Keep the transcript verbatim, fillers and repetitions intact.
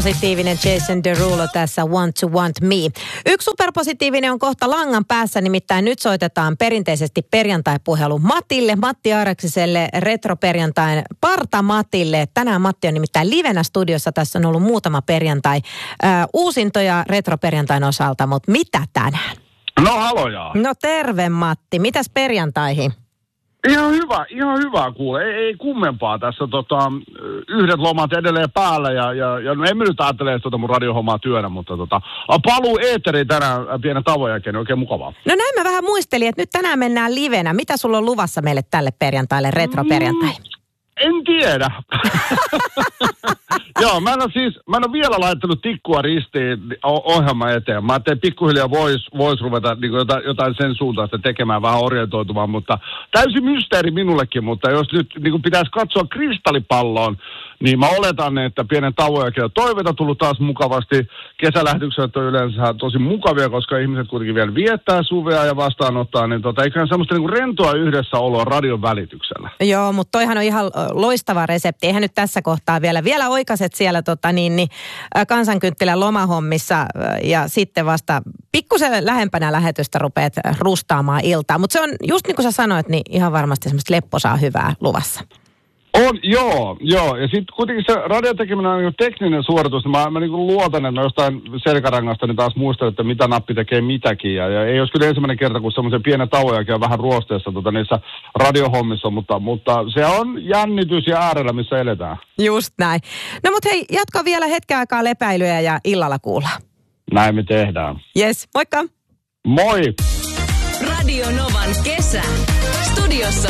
Positiivinen Jason Derulo tässä Want to Want Me. Yksi superpositiivinen on kohta langan päässä, nimittäin nyt soitetaan perinteisesti perjantai-puhelu Matille, Matti Aaraksiselle, retroperjantain Parta Matille. Tänään Matti on nimittäin livenä studiossa, tässä on ollut muutama perjantai äh, uusintoja retroperjantain osalta, mutta mitä tänään? No halojaa. No terve Matti, mitäs perjantaihin? Ihan hyvä, ihan hyvä kuule. Ei, ei kummempaa tässä tota, yhdet lomat edelleen päällä ja, ja, ja no en mä nyt ajattele tuota mun radiohommaa työnä, mutta tota, paluu eetteriin tänään pienen tavoin jälkeen, oikein mukavaa. No näin mä vähän muistelin, että nyt tänään mennään livenä. Mitä sulla on luvassa meille tälle perjantaille, retroperjantai? Mm, en tiedä. Joo, mä en ole siis, mä en ole vielä laittanut tikkua ristiin ohjelman eteen. Mä ajattelin, pikkuhiljaa voisi vois ruveta niin jotain, jotain sen suuntaista tekemään, vähän orientoitumaan, mutta täysin mysteeri minullekin, mutta jos nyt niin pitäisi katsoa kristallipalloon, niin mä oletan, että pienen tauon jälkeen toiveita tullut taas mukavasti. Kesälähetykset on yleensä tosi mukavia, koska ihmiset kuitenkin vielä viettää suvea ja vastaanottaa, niin tota, eiköhän semmoista niin rentoa yhdessäoloa radion välityksellä. Joo, mutta toihan on ihan loistava resepti. Eihän nyt tässä kohtaa vielä, vielä oikaiset siellä tota, niin, niin, Kansankynttilän lomahommissa ja sitten vasta pikkusen lähempänä lähetystä rupeat rustaamaan iltaa. Mutta se on just niin kuin sä sanoit, niin ihan varmasti semmoista lepposaa hyvää luvassa. On, joo, joo. Ja sitten kuitenkin se radion tekeminen on niin tekninen suoritus. Mä, mä niin luotan, että mä jostain selkärangasta niin taas muistan, että mitä nappi tekee mitäkin. Ja, ja ei olisi kyllä ensimmäinen kerta, kun semmoisen pienen tauon on vähän ruosteessa tota, niissä radiohommissa, mutta, mutta se on jännitys ja äärellä, missä eletään. Just näin. No mut hei, jatka vielä hetken aikaa lepäilyä ja illalla kuullaan. Näin me tehdään. Yes, moikka. Moi! Radio Novan kesä. Studiossa